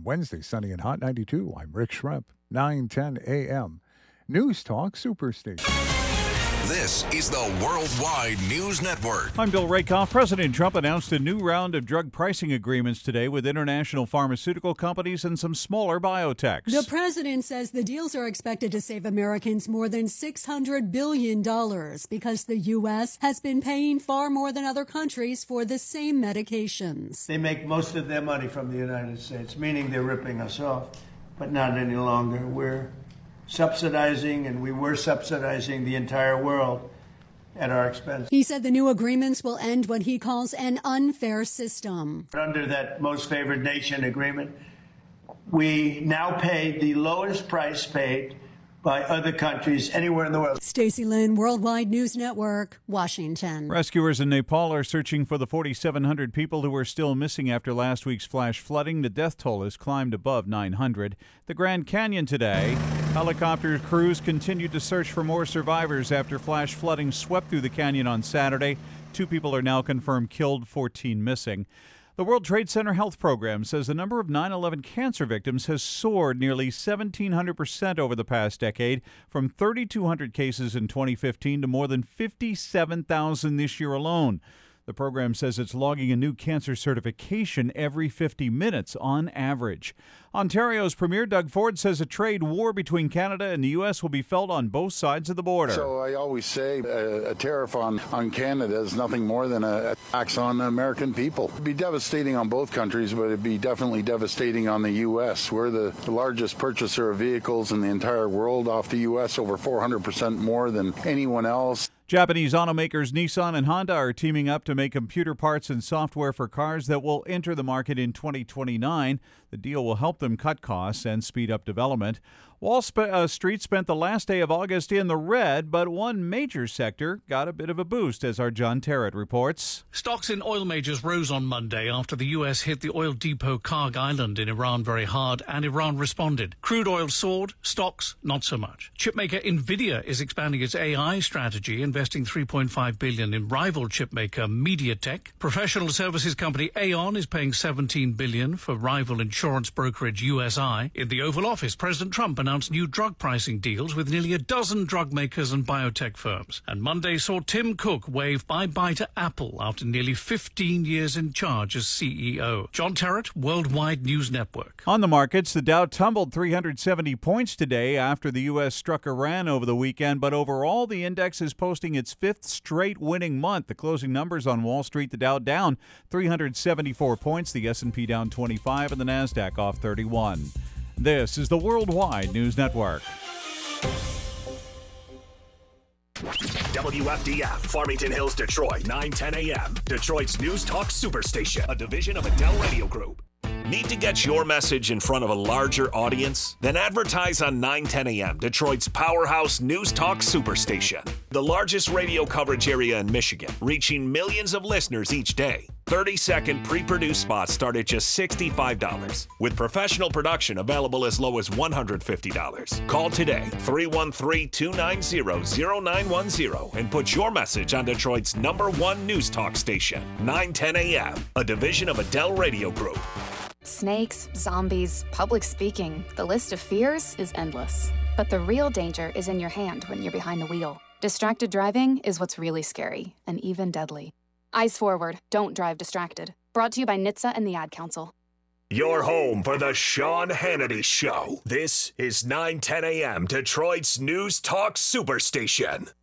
Wednesday, sunny and hot, 92. I'm Rick Schremp, 9:10 a.m. News Talk Superstation. This is the Worldwide News Network. I'm Bill Rakoff. President Trump announced a new round of drug pricing agreements today with international pharmaceutical companies and some smaller biotechs. The president says the deals are expected to save Americans more than $600 billion because the U.S. has been paying far more than other countries for the same medications. They make most of their money from the United States, meaning they're ripping us off, but not any longer. We're subsidizing, and we were subsidizing the entire world at our expense. He said the new agreements will end what he calls an unfair system. Under that most favored nation agreement, we now pay the lowest price paid by other countries anywhere in the world. Stacey Lynn, Worldwide News Network, Washington. Rescuers in Nepal are searching for the 4,700 people who are still missing after last week's flash flooding. The death toll has climbed above 900. The Grand Canyon today. Helicopter crews continued to search for more survivors after flash flooding swept through the canyon on Saturday. 2 people are now confirmed killed, 14 missing. The World Trade Center Health Program says the number of 9/11 cancer victims has soared nearly 1,700% over the past decade, from 3,200 cases in 2015 to more than 57,000 this year alone. The program says it's logging a new cancer certification every 50 minutes on average. Ontario's Premier Doug Ford says a trade war between Canada and the U.S. will be felt on both sides of the border. So I always say a tariff on Canada is nothing more than a tax on the American people. It'd be devastating on both countries, but it'd be definitely devastating on the U.S. We're the largest purchaser of vehicles in the entire world off the U.S., over 400% more than anyone else. Japanese automakers Nissan and Honda are teaming up to make computer parts and software for cars that will enter the market in 2029. The deal will help them cut costs and speed up development. Wall Street spent the last day of August in the red, but one major sector got a bit of a boost, as our John Terrett reports. Stocks in oil majors rose on Monday after the U.S. hit the oil depot Karg Island in Iran very hard, and Iran responded. Crude oil soared, stocks not so much. Chipmaker Nvidia is expanding its AI strategy, investing $3.5 billion in rival chipmaker MediaTek. Professional services company Aon is paying $17 billion for rival insurance brokerage USI. In the Oval Office, President Trump announced new drug pricing deals with nearly a dozen drug makers and biotech firms. And Monday saw Tim Cook wave bye-bye to Apple after nearly 15 years in charge as CEO. John Terrett, Worldwide News Network. On the markets, the Dow tumbled 370 points today after the U.S. struck Iran over the weekend, but overall the index is posting its 5th straight winning month. The closing numbers on Wall Street, the Dow down 374 points, the S&P down 25, and the NASDAQ off 31. This is the Worldwide News Network. WFDF, Farmington Hills, Detroit, 9:10 a.m. Detroit's News Talk Superstation, a division of Adele Radio Group. Need to get your message in front of a larger audience? Then advertise on 9:10 a.m., Detroit's powerhouse News Talk Superstation. The largest radio coverage area in Michigan, reaching millions of listeners each day. 30-second pre-produced spots start at just $65, with professional production available as low as $150. Call today, 313-290-0910, and put your message on Detroit's #1 News Talk station, 9:10 a.m., a division of Adele Radio Group. Snakes, zombies, public speaking, the list of fears is endless. But the real danger is in your hand when you're behind the wheel. Distracted driving is what's really scary and even deadly. Eyes forward, don't drive distracted. Brought to you by NHTSA and the Ad Council. Your home for the Sean Hannity Show. This is 9:10 a.m. Detroit's News Talk Superstation.